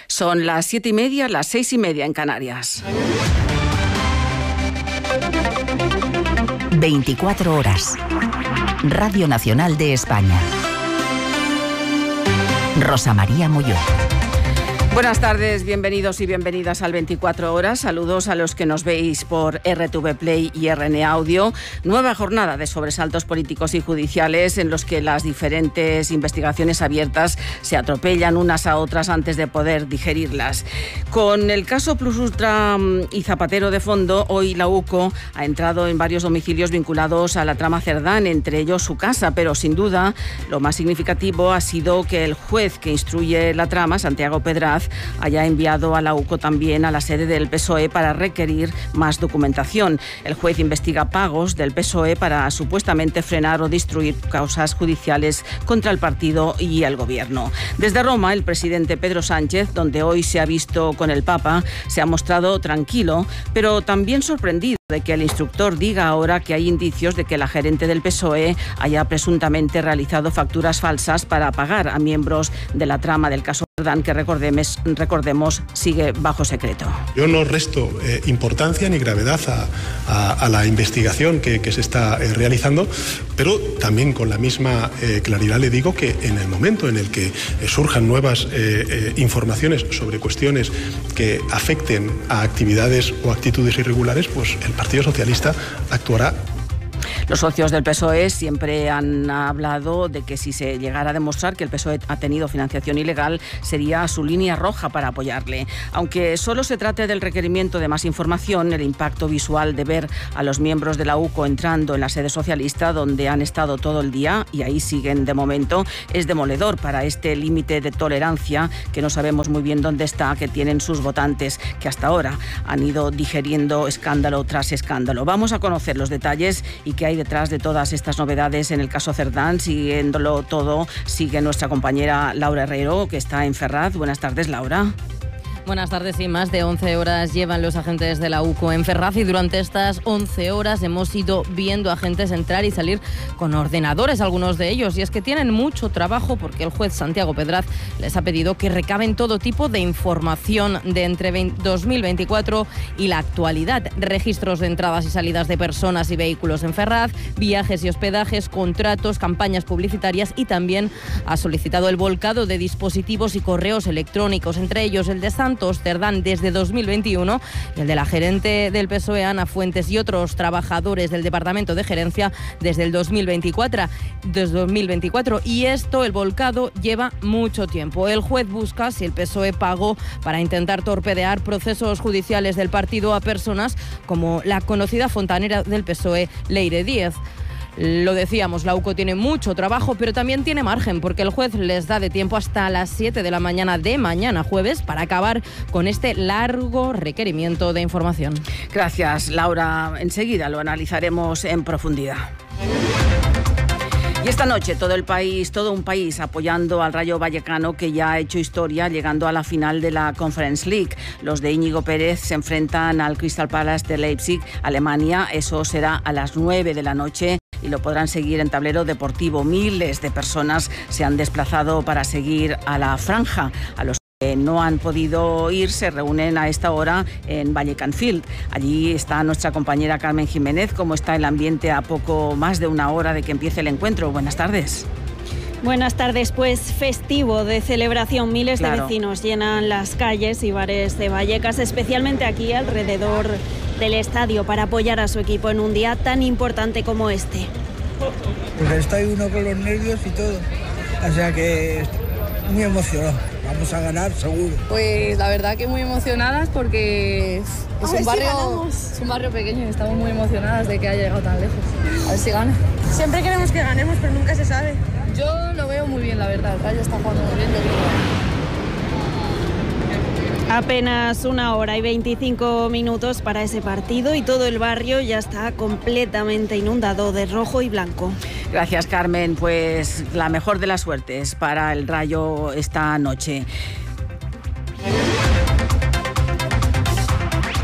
Son las 7:30, las 6:30 en Canarias. 24 horas. Radio Nacional de España. Rosa María Molló. Buenas tardes, bienvenidos y bienvenidas al 24 horas. Saludos a los que nos veis por RTV Play y RN Audio. Nueva jornada de sobresaltos políticos y judiciales en los que las diferentes investigaciones abiertas se atropellan unas a otras antes de poder digerirlas. Con el caso Plus Ultra y Zapatero de fondo, hoy la UCO ha entrado en varios domicilios vinculados a la trama Cerdán, entre ellos su casa, pero sin duda lo más significativo ha sido que el juez que instruye la trama, Santiago Pedraz, haya enviado a la UCO también a la sede del PSOE para requerir más documentación. El juez investiga pagos del PSOE para supuestamente frenar o destruir causas judiciales contra el partido y el gobierno. Desde Roma, el presidente Pedro Sánchez, donde hoy se ha visto con el Papa, se ha mostrado tranquilo, pero también sorprendido de que el instructor diga ahora que hay indicios de que la gerente del PSOE haya presuntamente realizado facturas falsas para pagar a miembros de la trama del caso Cerdán, que recordemos sigue bajo secreto. Yo no resto importancia ni gravedad a la investigación que se está realizando, pero también con la misma claridad le digo que en el momento en el que surjan nuevas informaciones sobre cuestiones que afecten a actividades o actitudes irregulares, pues el Partido Socialista actuará. Los socios del PSOE siempre han hablado de que si se llegara a demostrar que el PSOE ha tenido financiación ilegal, sería su línea roja para apoyarle. Aunque solo se trate del requerimiento de más información, el impacto visual de ver a los miembros de la UCO entrando en la sede socialista, donde han estado todo el día y ahí siguen de momento, es demoledor para este límite de tolerancia que no sabemos muy bien dónde está, que tienen sus votantes, que hasta ahora han ido digeriendo escándalo tras escándalo. Vamos a conocer los detalles y qué hay detrás de todas estas novedades en el caso Cerdán. Siguiéndolo todo, sigue nuestra compañera Laura Herrero, que está en Ferraz. Buenas tardes, Laura. Buenas tardes. Y más de 11 horas llevan los agentes de la UCO en Ferraz y durante estas 11 horas hemos ido viendo agentes entrar y salir con ordenadores, algunos de ellos. Y es que tienen mucho trabajo porque el juez Santiago Pedraz les ha pedido que recaben todo tipo de información de entre 2024 y la actualidad. Registros de entradas y salidas de personas y vehículos en Ferraz, viajes y hospedajes, contratos, campañas publicitarias, y también ha solicitado el volcado de dispositivos y correos electrónicos, entre ellos el de Cerdán desde 2021 y el de la gerente del PSOE, Ana Fuentes, y otros trabajadores del Departamento de Gerencia desde el 2024. Y esto, el volcado, lleva mucho tiempo. El juez busca si el PSOE pagó para intentar torpedear procesos judiciales del partido a personas como la conocida fontanera del PSOE, Leire Díez. Lo decíamos, la UCO tiene mucho trabajo, pero también tiene margen, porque el juez les da de tiempo hasta las 7 de la mañana de mañana jueves para acabar con este largo requerimiento de información. Gracias, Laura. Enseguida lo analizaremos en profundidad. Y esta noche todo un país apoyando al Rayo Vallecano, que ya ha hecho historia llegando a la final de la Conference League. Los de Íñigo Pérez se enfrentan al Crystal Palace de Leipzig, Alemania. Eso será a las 9 de la noche. Y lo podrán seguir en tablero deportivo. Miles de personas se han desplazado para seguir a la franja. A los que no han podido ir se reúnen a esta hora en Vallecano Field. Allí está nuestra compañera Carmen Jiménez. ¿Cómo está el ambiente a poco más de una hora de que empiece el encuentro? Buenas tardes. Buenas tardes, pues festivo de celebración. Miles de vecinos llenan las calles y bares de Vallecas, especialmente aquí alrededor del estadio, para apoyar a su equipo en un día tan importante como este. Porque está uno con los nervios y todo, o sea que muy emocionado. Vamos a ganar seguro. Pues la verdad que muy emocionadas porque es un barrio pequeño y estamos muy emocionadas de que haya llegado tan lejos. A ver si gana. Siempre queremos que ganemos, pero nunca se sabe. Yo lo veo muy bien, la verdad. El Rayo está jugando muy bien, yo creo. Apenas 1 hora y 25 minutos para ese partido y todo el barrio ya está completamente inundado de rojo y blanco. Gracias, Carmen. Pues la mejor de las suertes para el Rayo esta noche.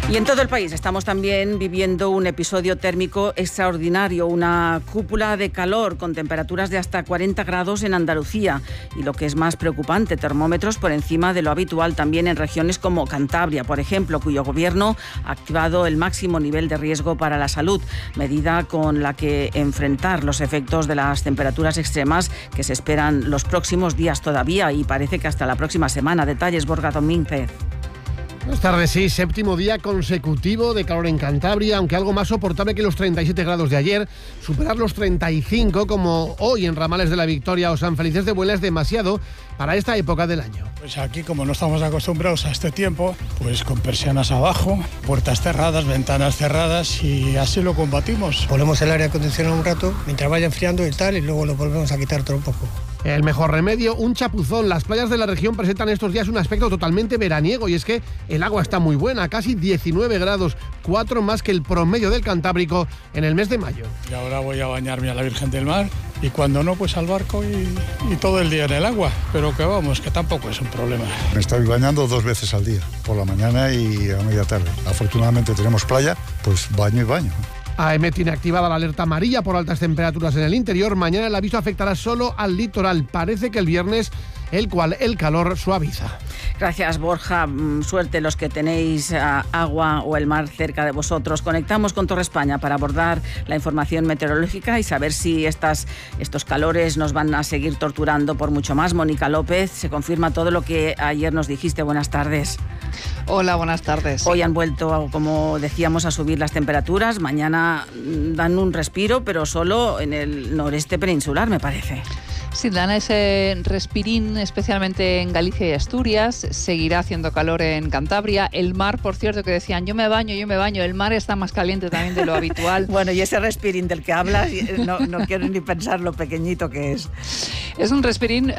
Y en todo el país estamos también viviendo un episodio térmico extraordinario, una cúpula de calor con temperaturas de hasta 40 grados en Andalucía y, lo que es más preocupante, termómetros por encima de lo habitual también en regiones como Cantabria, por ejemplo, cuyo gobierno ha activado el máximo nivel de riesgo para la salud, medida con la que enfrentar los efectos de las temperaturas extremas que se esperan los próximos días todavía y parece que hasta la próxima semana. Detalles, Borja Domínguez. Buenas tardes, sí, 7º día consecutivo de calor en Cantabria, aunque algo más soportable que los 37 grados de ayer. Superar los 35, como hoy en Ramales de la Victoria o San Felices de Buela, es demasiado para esta época del año. Pues aquí, como no estamos acostumbrados a este tiempo, pues con persianas abajo, puertas cerradas, ventanas cerradas, y así lo combatimos. Ponemos el aire acondicionado un rato mientras vaya enfriando y tal, y luego lo volvemos a quitar todo un poco. El mejor remedio, un chapuzón. Las playas de la región presentan estos días un aspecto totalmente veraniego, y es que el agua está muy buena, casi 19 grados, 4 más que el promedio del Cantábrico en el mes de mayo. Y ahora voy a bañarme a la Virgen del Mar, y cuando no, pues al barco y todo el día en el agua, pero que vamos, que tampoco es un problema. Me estoy bañando 2 veces al día, por la mañana y a media tarde. Afortunadamente tenemos playa, pues baño y baño. AEMET tiene activada la alerta amarilla por altas temperaturas en el interior. Mañana el aviso afectará solo al litoral. Parece que el viernes el calor suaviza. Gracias, Borja. Suerte los que tenéis agua o el mar cerca de vosotros. Conectamos con Torre España para abordar la información meteorológica y saber si estos calores nos van a seguir torturando por mucho más. Mónica López, se confirma todo lo que ayer nos dijiste. Buenas tardes. Hola, buenas tardes. Hoy han vuelto, como decíamos, a subir las temperaturas. Mañana dan un respiro, pero solo en el noreste peninsular, me parece. Sí, dan ese respirín, especialmente en Galicia y Asturias. Seguirá haciendo calor en Cantabria. El mar, por cierto, que decían, yo me baño. El mar está más caliente también de lo habitual. Bueno, y ese respirín del que hablas, no quiero ni pensar lo pequeñito que es. Es un respirín...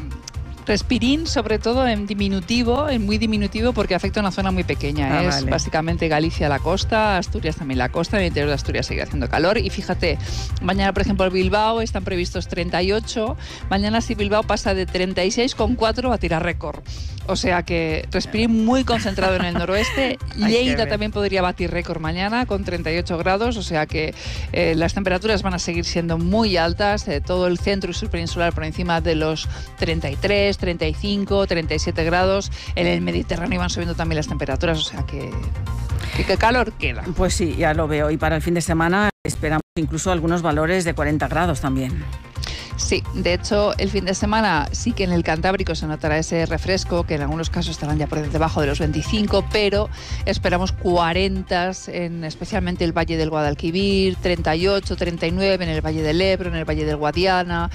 Respirín, sobre todo en diminutivo, en muy diminutivo, porque afecta a una zona muy pequeña. Es vale. Básicamente Galicia la costa, Asturias también la costa, en el interior de Asturias sigue haciendo calor. Y fíjate, mañana, por ejemplo, en Bilbao están previstos 38. Mañana, si Bilbao pasa de 36,4 a tirar récord. O sea que respirín muy concentrado en el noroeste. Lleida también podría batir récord mañana con 38 grados. O sea que las temperaturas van a seguir siendo muy altas. Todo el centro y sur peninsular por encima de los 33, 35, 37 grados. En el Mediterráneo van subiendo también las temperaturas, o sea que calor queda. Pues sí, ya lo veo. Y para el fin de semana esperamos incluso algunos valores de 40 grados también. Sí, de hecho, el fin de semana sí que en el Cantábrico se notará ese refresco, que en algunos casos estarán ya por debajo de los 25, pero esperamos 40, especialmente el Valle del Guadalquivir, 38, 39 en el Valle del Ebro, en el Valle del Guadiana,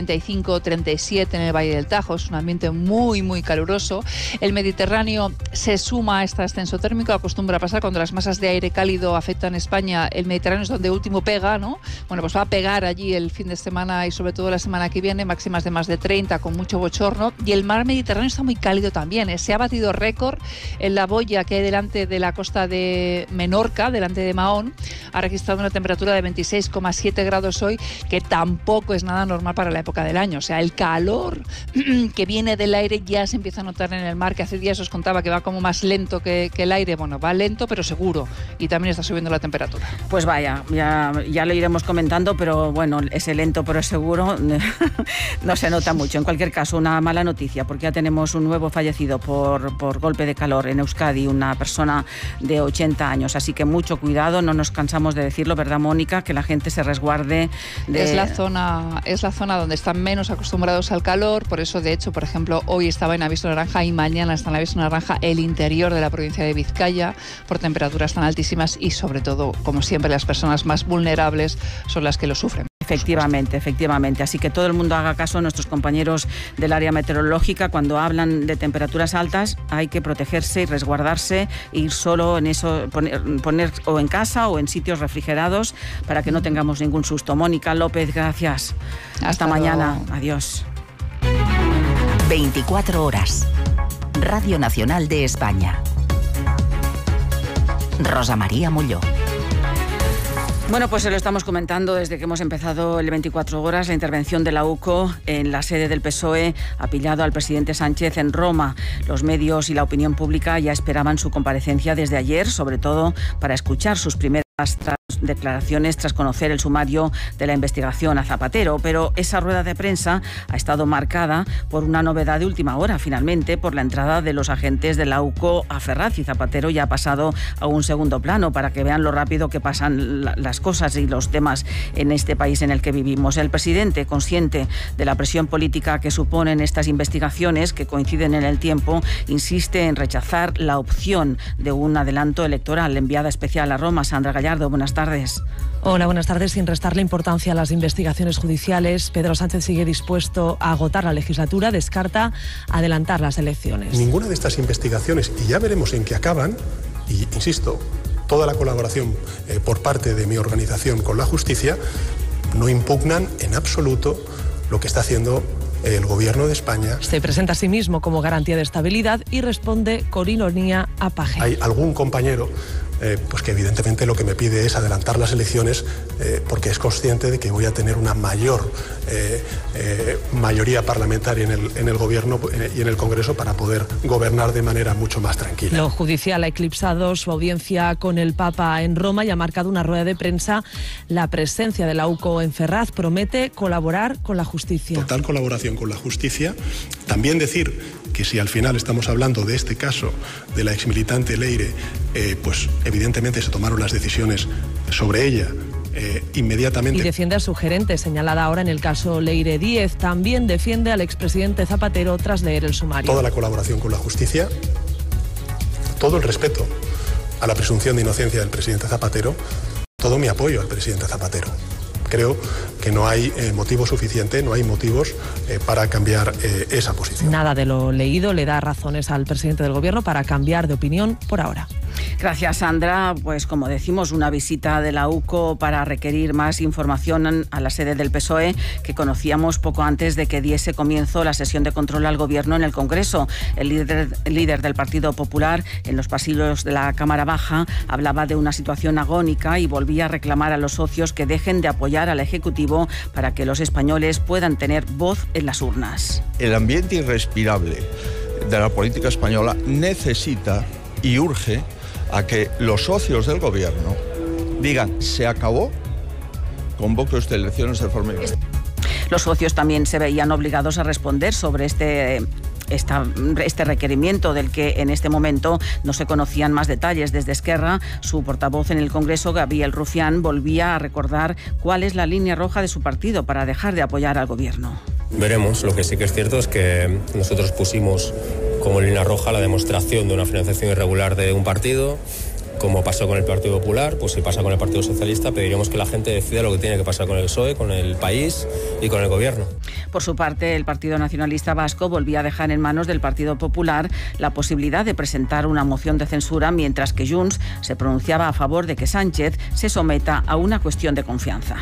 35, 37 en el Valle del Tajo. Es un ambiente muy, muy caluroso. El Mediterráneo se suma a este ascenso térmico. Acostumbra a pasar cuando las masas de aire cálido afectan España. El Mediterráneo es donde último pega, ¿no? Bueno, pues va a pegar allí el fin de semana y sobre todo la semana que viene, máximas de más de 30 con mucho bochorno. Y el mar Mediterráneo está muy cálido también. Se ha batido récord en la boya que hay delante de la costa de Menorca, delante de Mahón. Ha registrado una temperatura de 26,7 grados hoy, que tampoco es nada normal para la época del año. O sea, el calor que viene del aire ya se empieza a notar en el mar, que hace días os contaba que va como más lento que el aire. Bueno, va lento pero seguro, y también está subiendo la temperatura. Pues vaya, ya lo iremos comentando, pero bueno, ese lento pero seguro no se nota mucho. En cualquier caso, una mala noticia, porque ya tenemos un nuevo fallecido por golpe de calor en Euskadi, una persona de 80 años, así que mucho cuidado, no nos cansamos de decirlo, ¿verdad, Mónica? Que la gente se resguarde de... Es la zona donde están menos acostumbrados al calor, por eso, de hecho, por ejemplo, hoy estaba en aviso naranja y mañana está en aviso naranja el interior de la provincia de Vizcaya, por temperaturas tan altísimas y, sobre todo, como siempre, las personas más vulnerables son las que lo sufren. Efectivamente. Así que todo el mundo haga caso a nuestros compañeros del área meteorológica. Cuando hablan de temperaturas altas hay que protegerse y resguardarse, ir solo en eso, poner o en casa o en sitios refrigerados para que no tengamos ningún susto. Mónica López, gracias. Hasta mañana. Adiós. 24 horas. Radio Nacional de España. Rosa María Molló. Bueno, pues se lo estamos comentando desde que hemos empezado el 24 horas. La intervención de la UCO en la sede del PSOE ha pillado al presidente Sánchez en Roma. Los medios y la opinión pública ya esperaban su comparecencia desde ayer, sobre todo para escuchar sus primeras declaraciones tras conocer el sumario de la investigación a Zapatero, pero esa rueda de prensa ha estado marcada por una novedad de última hora, finalmente, por la entrada de los agentes de la UCO a Ferraz, y Zapatero ya ha pasado a un segundo plano, para que vean lo rápido que pasan las cosas y los temas en este país en el que vivimos. El presidente, consciente de la presión política que suponen estas investigaciones, que coinciden en el tiempo, insiste en rechazar la opción de un adelanto electoral. Enviada especial a Roma, Sandra Gallardo, buenas tardes. Hola, buenas tardes. Sin restarle importancia a las investigaciones judiciales, Pedro Sánchez sigue dispuesto a agotar la legislatura, descarta adelantar las elecciones. Ninguna de estas investigaciones, y ya veremos en qué acaban, y insisto, toda la colaboración por parte de mi organización con la justicia, no impugnan en absoluto lo que está haciendo el Gobierno de España. Se presenta a sí mismo como garantía de estabilidad y responde con ironía a Paje. Hay algún compañero pues que evidentemente lo que me pide es adelantar las elecciones porque es consciente de que voy a tener una mayor mayoría parlamentaria en el Gobierno y en el Congreso para poder gobernar de manera mucho más tranquila. Lo judicial ha eclipsado su audiencia con el Papa en Roma y ha marcado una rueda de prensa. La presencia de la UCO en Ferraz promete colaborar con la justicia. Total colaboración con la justicia. También decir que si al final estamos hablando de este caso de la exmilitante Leire, pues evidentemente se tomaron las decisiones sobre ella inmediatamente. Y defiende a su gerente, señalada ahora en el caso Leire Díez. También defiende al expresidente Zapatero tras leer el sumario. Toda la colaboración con la justicia, todo el respeto a la presunción de inocencia del presidente Zapatero, todo mi apoyo al presidente Zapatero. Creo que no hay motivo suficiente, no hay motivos para cambiar esa posición. Nada de lo leído le da razones al presidente del Gobierno para cambiar de opinión por ahora. Gracias, Sandra. Pues como decimos, una visita de la UCO para requerir más información a la sede del PSOE, que conocíamos poco antes de que diese comienzo la sesión de control al Gobierno en el Congreso. El líder del Partido Popular, en los pasillos de la Cámara Baja, hablaba de una situación agónica y volvía a reclamar a los socios que dejen de apoyar al Ejecutivo para que los españoles puedan tener voz en las urnas. El ambiente irrespirable de la política española necesita y urge a que los socios del Gobierno digan: se acabó, convoque usted elecciones de forma inmediata. Los socios también se veían obligados a responder sobre este requerimiento, del que en este momento no se conocían más detalles. Desde Esquerra, su portavoz en el Congreso, Gabriel Rufián, volvía a recordar cuál es la línea roja de su partido para dejar de apoyar al Gobierno. Veremos. Lo que sí que es cierto es que nosotros pusimos como línea roja la demostración de una financiación irregular de un partido. Como pasó con el Partido Popular, pues si pasa con el Partido Socialista, pediríamos que la gente decida lo que tiene que pasar con el PSOE, con el país y con el Gobierno. Por su parte, el Partido Nacionalista Vasco volvía a dejar en manos del Partido Popular la posibilidad de presentar una moción de censura, mientras que Junts se pronunciaba a favor de que Sánchez se someta a una cuestión de confianza.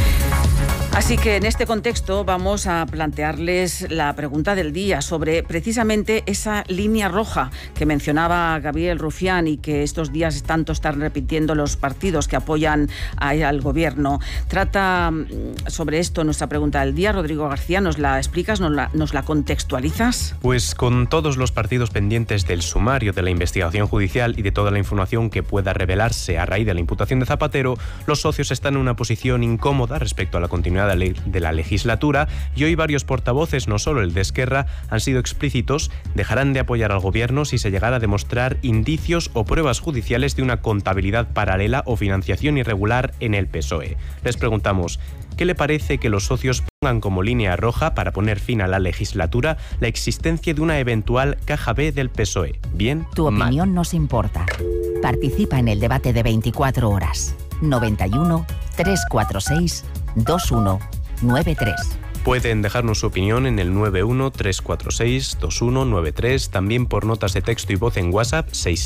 Así que en este contexto vamos a plantearles la pregunta del día sobre precisamente esa línea roja que mencionaba Gabriel Rufián y que estos días tanto están repitiendo los partidos que apoyan al Gobierno. Trata sobre esto nuestra pregunta del día. Rodrigo García, ¿nos la explicas, nos la contextualizas? Pues con todos los partidos pendientes del sumario de la investigación judicial y de toda la información que pueda revelarse a raíz de la imputación de Zapatero, los socios están en una posición incómoda respecto a la continuidad de la legislatura, y hoy varios portavoces, no solo el de Esquerra, han sido explícitos: dejarán de apoyar al Gobierno si se llegara a demostrar indicios o pruebas judiciales de una contabilidad paralela o financiación irregular en el PSOE. Les preguntamos: ¿qué le parece que los socios pongan como línea roja para poner fin a la legislatura la existencia de una eventual caja B del PSOE? ¿Bien? Tu opinión nos importa. Participa en el debate de 24 horas. 91 346 2193. Pueden dejarnos su opinión en el 91-346-2193, también por notas de texto y voz en WhatsApp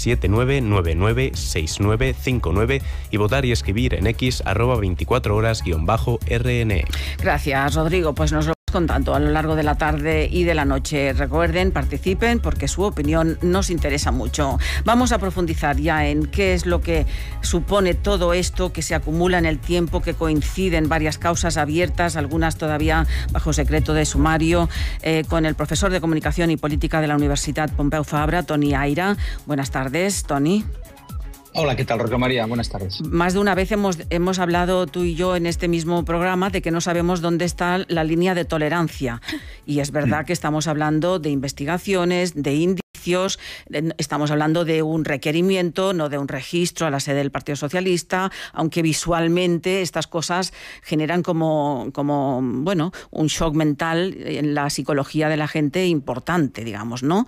679-996959 y votar y escribir en X @24horas_RNE. Gracias, Rodrigo. Pues nos lo contando a lo largo de la tarde y de la noche. Recuerden, participen porque su opinión nos interesa mucho. Vamos a profundizar ya en qué es lo que supone todo esto que se acumula en el tiempo, que coinciden varias causas abiertas, algunas todavía bajo secreto de sumario, con el profesor de Comunicación y Política de la Universidad Pompeu Fabra, Toni Aira. Buenas tardes, Toni. Hola, ¿qué tal, Rosa María? Buenas tardes. Más de una vez hemos hablado tú y yo en este mismo programa de que no sabemos dónde está la línea de tolerancia. Y es verdad que estamos hablando de investigaciones, de indicios, estamos hablando de un requerimiento, no de un registro a la sede del Partido Socialista, aunque visualmente estas cosas generan como un shock mental en la psicología de la gente importante, digamos, ¿no?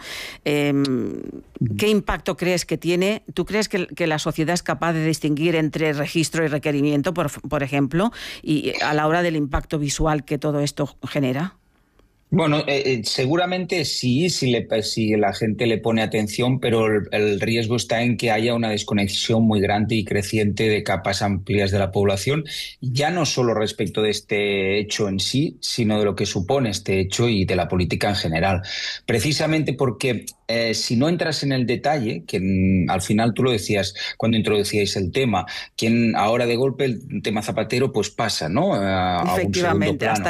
¿Qué impacto crees que tiene? ¿Tú crees que la sociedad es capaz de distinguir entre registro y requerimiento, por ejemplo, y a la hora del impacto visual que todo esto genera? Bueno, seguramente sí, si la gente le pone atención, pero el riesgo está en que haya una desconexión muy grande y creciente de capas amplias de la población, ya no solo respecto de este hecho en sí, sino de lo que supone este hecho y de la política en general. Precisamente porque si no entras en el detalle, que al final tú lo decías cuando introducíais el tema, ahora de golpe el tema Zapatero pues pasa, ¿no? Efectivamente, hasta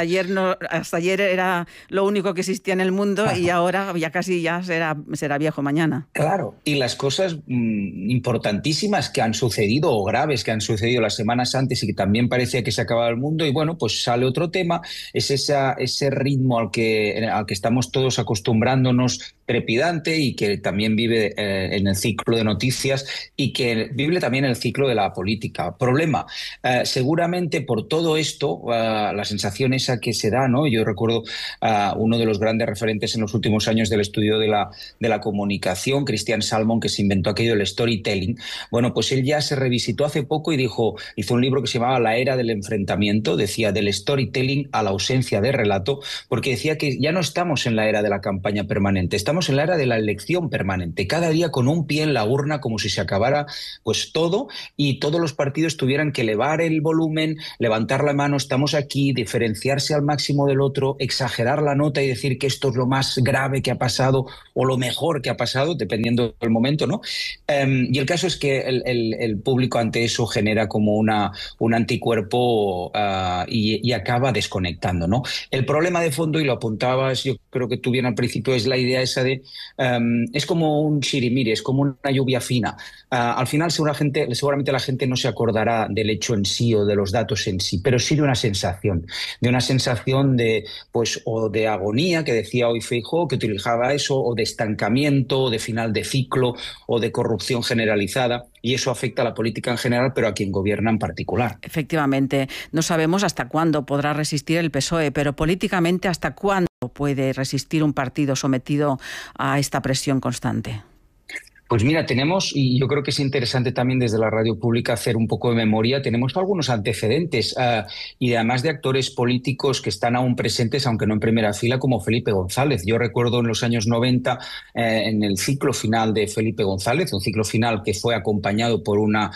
ayer era lo único que existía en el mundo y ahora ya casi será viejo mañana. Claro, y las cosas importantísimas que han sucedido o graves que han sucedido las semanas antes y que también parecía que se acababa el mundo y bueno, pues sale otro tema, es ese ritmo al que estamos todos acostumbrándonos trepidante y que también vive en el ciclo de noticias y que vive también en el ciclo de la política. Problema, seguramente por todo esto, la sensación esa que se da, ¿no? Yo recuerdo uno de los grandes referentes en los últimos años del estudio de la comunicación, Christian Salmon, que se inventó aquello del storytelling. Bueno, pues él ya se revisitó hace poco y hizo un libro que se llamaba La era del enfrentamiento, decía del storytelling a la ausencia de relato, porque decía que ya no estamos en la era de la campaña permanente, estamos en la era de la elección permanente, cada día con un pie en la urna como si se acabara pues todo y todos los partidos tuvieran que elevar el volumen, levantar la mano, estamos aquí, diferenciarse al máximo del otro, exagerar la nota y decir que esto es lo más grave que ha pasado o lo mejor que ha pasado, dependiendo del momento, ¿no? Y el caso es que el público ante eso genera como un anticuerpo y acaba desconectando, ¿no? El problema de fondo, y lo apuntabas, yo creo que tú bien al principio, es la idea esa de es como un chirimiri, es como una lluvia fina. Al final seguramente la gente no se acordará del hecho en sí o de los datos en sí, pero sí de una sensación de pues o de agonía, que decía hoy Feijóo, que utilizaba eso, o de estancamiento, o de final de ciclo, o de corrupción generalizada, y eso afecta a la política en general, pero a quien gobierna en particular. Efectivamente, no sabemos hasta cuándo podrá resistir el PSOE, pero políticamente hasta cuándo puede resistir un partido sometido a esta presión constante. Pues mira, tenemos, y yo creo que es interesante también desde la radio pública hacer un poco de memoria, tenemos algunos antecedentes y además de actores políticos que están aún presentes, aunque no en primera fila, como Felipe González. Yo recuerdo en los años 90, en el ciclo final de Felipe González, un ciclo final que fue acompañado por una,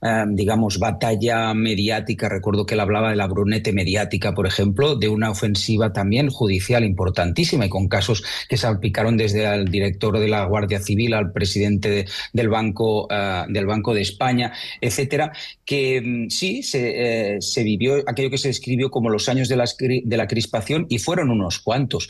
batalla mediática. Recuerdo que él hablaba de la brunete mediática, por ejemplo, de una ofensiva también judicial importantísima y con casos que salpicaron desde el director de la Guardia Civil al presidente del Banco de España, etcétera, que sí, se vivió aquello que se describió como los años de la crispación y fueron unos cuantos.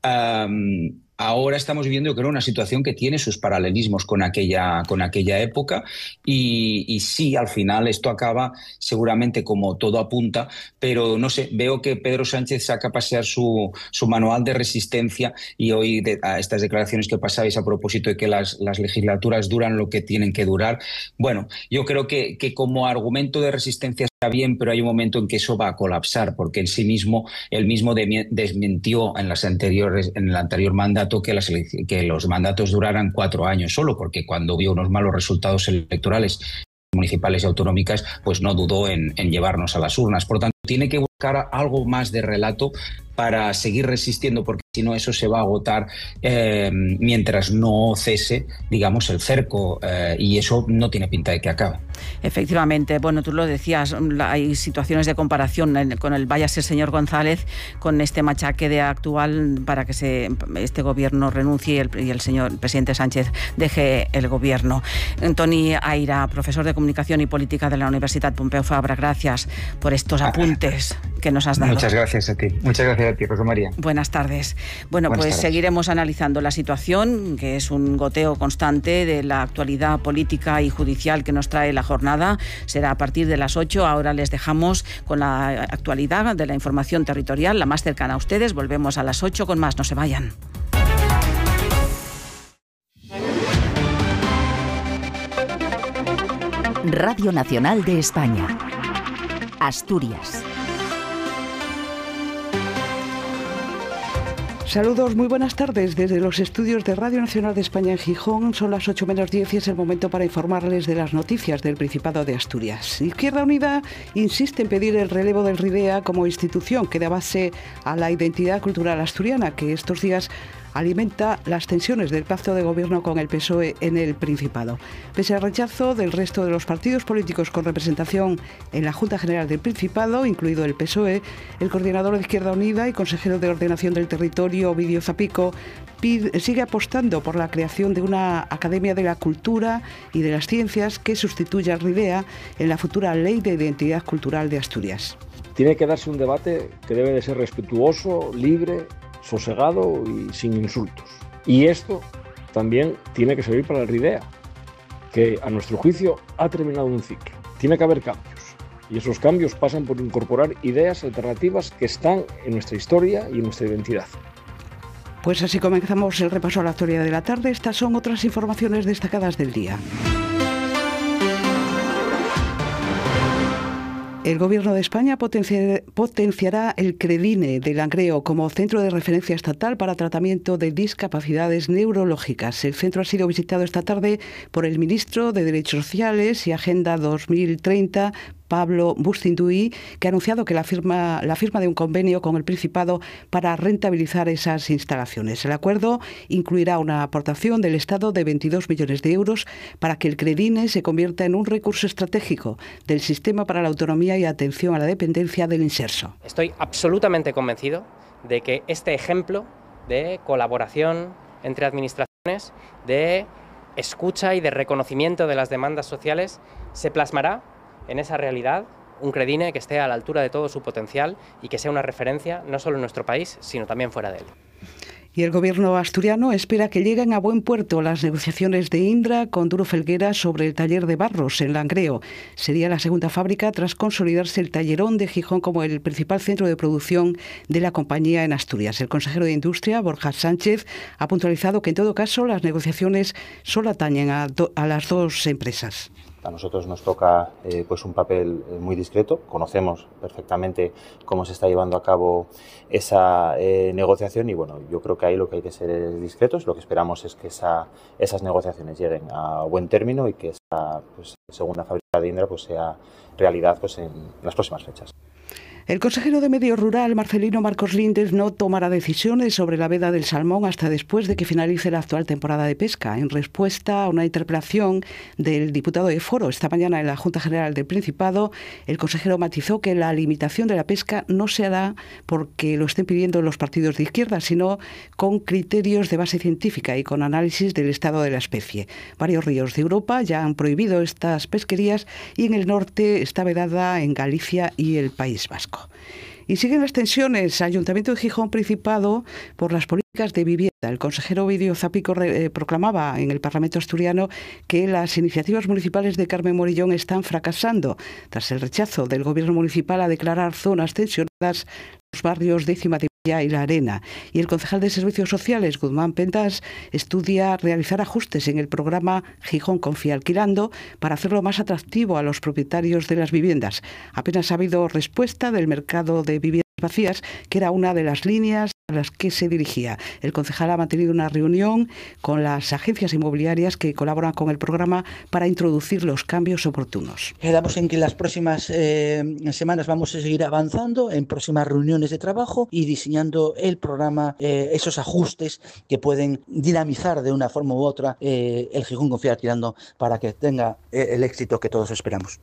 Ahora estamos viviendo, yo creo, una situación que tiene sus paralelismos con aquella época y sí, al final esto acaba seguramente como todo apunta, pero no sé, veo que Pedro Sánchez saca a pasear su manual de resistencia y hoy a estas declaraciones que pasabais a propósito de que las legislaturas duran lo que tienen que durar. Bueno, yo creo que como argumento de resistencia está bien, pero hay un momento en que eso va a colapsar, porque en sí mismo él mismo desmintió en el anterior mandato que los mandatos duraran 4 años solo, porque cuando vio unos malos resultados electorales municipales y autonómicas, pues no dudó en llevarnos a las urnas. Por tanto, tiene que buscar algo más de relato para seguir resistiendo, porque Si no, eso se va a agotar mientras no cese, digamos, el cerco, y eso no tiene pinta de que acabe. Efectivamente, bueno, tú lo decías, hay situaciones de comparación con el váyase señor González, con este machaque de actual para que este gobierno renuncie y el presidente Sánchez deje el gobierno. Toni Aira, profesor de Comunicación y Política de la Universidad Pompeu Fabra, gracias por estos apuntes que nos has dado. Muchas gracias a ti. Muchas gracias a ti, Rosa María. Buenas tardes. Bueno, Buenas pues tardes. seguiremos analizando la situación, que es un goteo constante de la actualidad política y judicial que nos trae la jornada. Será a partir de las 8. Ahora les dejamos con la actualidad de la información territorial, la más cercana a ustedes. Volvemos a las 8 con más. No se vayan. Radio Nacional de España. Asturias. Saludos, muy buenas tardes. Desde los estudios de Radio Nacional de España en Gijón son las 8 menos 10 y es el momento para informarles de las noticias del Principado de Asturias. Izquierda Unida insiste en pedir el relevo del RIDEA como institución que da base a la identidad cultural asturiana, que estos días alimenta las tensiones del pacto de gobierno con el PSOE en el Principado. Pese al rechazo del resto de los partidos políticos con representación en la Junta General del Principado, incluido el PSOE, el coordinador de Izquierda Unida y consejero de Ordenación del Territorio, Ovidio Zapico, sigue apostando por la creación de una Academia de la Cultura y de las Ciencias que sustituya al RIDEA en la futura Ley de Identidad Cultural de Asturias. Tiene que darse un debate que debe de ser respetuoso, libre, sosegado y sin insultos. Y esto también tiene que servir para el RIDEA, que a nuestro juicio ha terminado un ciclo. Tiene que haber cambios, y esos cambios pasan por incorporar ideas alternativas que están en nuestra historia y en nuestra identidad. Pues así comenzamos el repaso a la actualidad de la tarde. Estas son otras informaciones destacadas del día. El Gobierno de España potenciará el CREDINE de Langreo como centro de referencia estatal para tratamiento de discapacidades neurológicas. El centro ha sido visitado esta tarde por el ministro de Derechos Sociales y Agenda 2030, Pablo Bustinduy, que ha anunciado que la firma de un convenio con el Principado para rentabilizar esas instalaciones. El acuerdo incluirá una aportación del Estado de 22 millones de euros para que el CREDINE se convierta en un recurso estratégico del Sistema para la Autonomía y Atención a la Dependencia del Inserso. Estoy absolutamente convencido de que este ejemplo de colaboración entre administraciones, de escucha y de reconocimiento de las demandas sociales se plasmará en esa realidad, un CREDINE que esté a la altura de todo su potencial y que sea una referencia no solo en nuestro país, sino también fuera de él. Y el Gobierno asturiano espera que lleguen a buen puerto las negociaciones de Indra con Duro Felguera sobre el taller de barros en Langreo. Sería la segunda fábrica tras consolidarse el Tallerón de Gijón como el principal centro de producción de la compañía en Asturias. El consejero de Industria, Borja Sánchez, ha puntualizado que en todo caso las negociaciones solo atañen a las dos empresas. A nosotros nos toca pues un papel muy discreto. Conocemos perfectamente cómo se está llevando a cabo esa negociación y bueno, yo creo que ahí lo que hay que ser es discretos. Lo que esperamos es que esas negociaciones lleguen a buen término y que esa segunda fábrica de Indra pues sea realidad pues en las próximas fechas. El consejero de Medio Rural, Marcelino Marcos Lindes, no tomará decisiones sobre la veda del salmón hasta después de que finalice la actual temporada de pesca. En respuesta a una interpelación del diputado de Foro esta mañana en la Junta General del Principado, el consejero matizó que la limitación de la pesca no se hará porque lo estén pidiendo los partidos de izquierda, sino con criterios de base científica y con análisis del estado de la especie. Varios ríos de Europa ya han prohibido estas pesquerías y en el norte está vedada en Galicia y el País Vasco. Y siguen las tensiones. Ayuntamiento de Gijón Principado por las políticas de vivienda. El consejero Ovidio Zapico proclamaba en el Parlamento asturiano que las iniciativas municipales de Carmen Morillón están fracasando tras el rechazo del gobierno municipal a declarar zonas tensionadas los barrios de Cimadevilla y La Arena. Y el concejal de Servicios Sociales, Guzmán Pendas, estudia realizar ajustes en el programa Gijón Confía Alquilando para hacerlo más atractivo a los propietarios de las viviendas. Apenas ha habido respuesta del mercado de viviendas vacías, que era una de las líneas de a las que se dirigía. El concejal ha mantenido una reunión con las agencias inmobiliarias que colaboran con el programa para introducir los cambios oportunos. Quedamos en que las próximas semanas vamos a seguir avanzando en próximas reuniones de trabajo y diseñando el programa, esos ajustes que pueden dinamizar de una forma u otra el Gijón Confiar Tirando para que tenga el éxito que todos esperamos.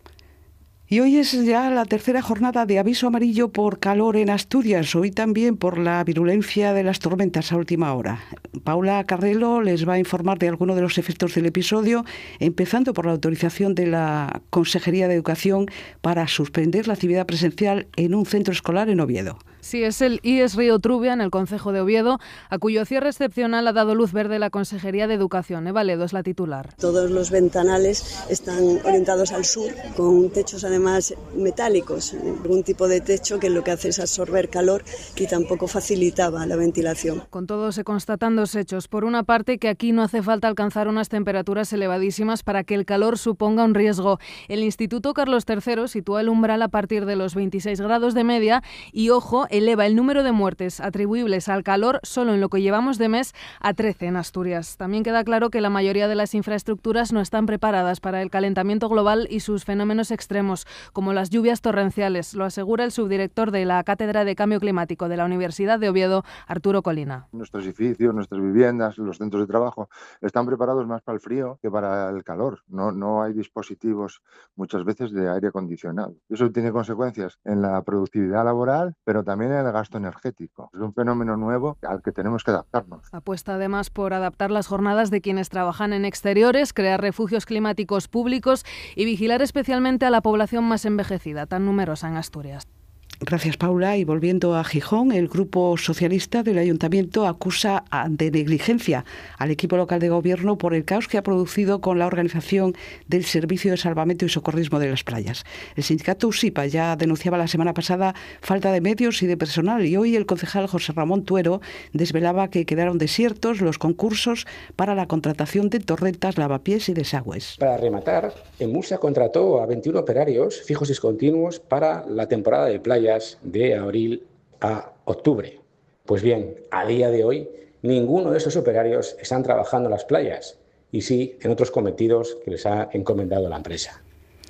Y hoy es ya la tercera jornada de aviso amarillo por calor en Asturias, hoy también por la virulencia de las tormentas a última hora. Paula Carrelo les va a informar de algunos de los efectos del episodio, empezando por la autorización de la Consejería de Educación para suspender la actividad presencial en un centro escolar en Oviedo. Sí, es el IES Río Trubia, en el concejo de Oviedo, a cuyo cierre excepcional ha dado luz verde la Consejería de Educación. Eva Ledo es la titular. Todos los ventanales están orientados al sur, con techos además metálicos, algún tipo de techo que lo que hace es absorber calor y tampoco facilitaba la ventilación. Con todo se constatan dos hechos. Por una parte, que aquí no hace falta alcanzar unas temperaturas elevadísimas para que el calor suponga un riesgo. El Instituto Carlos III sitúa el umbral a partir de los 26 grados de media y, ojo, eleva el número de muertes atribuibles al calor solo en lo que llevamos de mes a 13 en Asturias. También queda claro que la mayoría de las infraestructuras no están preparadas para el calentamiento global y sus fenómenos extremos, como las lluvias torrenciales, lo asegura el subdirector de la Cátedra de Cambio Climático de la Universidad de Oviedo, Arturo Colina. Nuestros edificios, nuestras viviendas, los centros de trabajo están preparados más para el frío que para el calor. No hay dispositivos muchas veces de aire acondicionado. Eso tiene consecuencias en la productividad laboral, pero también en el gasto energético. Es un fenómeno nuevo al que tenemos que adaptarnos. Apuesta además por adaptar las jornadas de quienes trabajan en exteriores, crear refugios climáticos públicos y vigilar especialmente a la población más envejecida, tan numerosa en Asturias. Gracias, Paula. Y volviendo a Gijón, el Grupo Socialista del Ayuntamiento acusa de negligencia al equipo local de gobierno por el caos que ha producido con la organización del Servicio de Salvamento y Socorrismo de las Playas. El sindicato USIPA ya denunciaba la semana pasada falta de medios y de personal y hoy el concejal José Ramón Tuero desvelaba que quedaron desiertos los concursos para la contratación de torretas, lavapiés y desagües. Para rematar, Emusa contrató a 21 operarios fijos y continuos para la temporada de playa de abril a octubre. Pues bien, a día de hoy, ninguno de esos operarios están trabajando en las playas y sí en otros cometidos que les ha encomendado la empresa.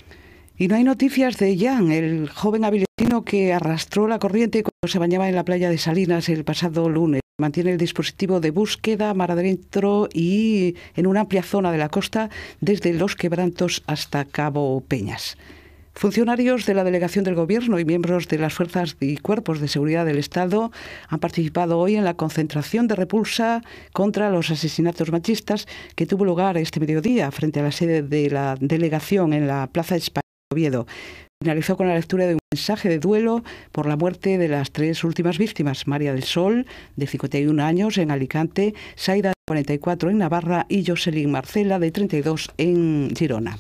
Y no hay noticias de Jan, el joven abilitino que arrastró la corriente cuando se bañaba en la playa de Salinas el pasado lunes. Mantiene el dispositivo de búsqueda mar adentro y en una amplia zona de la costa, desde Los Quebrantos hasta Cabo Peñas. Funcionarios de la delegación del Gobierno y miembros de las fuerzas y cuerpos de seguridad del Estado han participado hoy en la concentración de repulsa contra los asesinatos machistas que tuvo lugar este mediodía frente a la sede de la delegación en la Plaza España de Oviedo. Finalizó con la lectura de un mensaje de duelo por la muerte de las tres últimas víctimas: María del Sol, de 51 años, en Alicante, Saida, de 44, en Navarra, y Jocelyn Marcela, de 32, en Girona.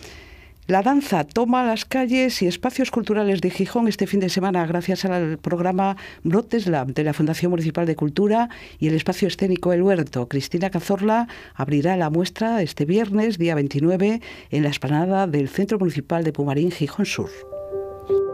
La danza toma las calles y espacios culturales de Gijón este fin de semana gracias al programa Brotes Lab de la Fundación Municipal de Cultura y el espacio escénico El Huerto. Cristina Cazorla abrirá la muestra este viernes, día 29, en la explanada del Centro Municipal de Pumarín, Gijón Sur.